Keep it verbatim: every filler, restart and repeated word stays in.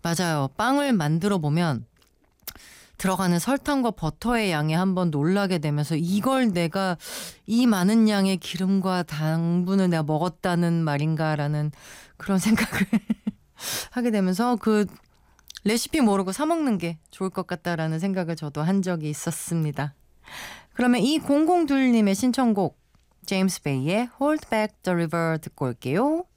맞아요. 빵을 만들어 보면 들어가는 설탕과 버터의 양에 한번 놀라게 되면서 이걸 내가 이 많은 양의 기름과 당분을 내가 먹었다는 말인가라는 그런 생각을 하게 되면서 그 레시피 모르고 사 먹는 게 좋을 것 같다라는 생각을 저도 한 적이 있었습니다. 그러면 이공공이님의 신청곡 제임스 베이의 Hold Back the River 듣고 올게요.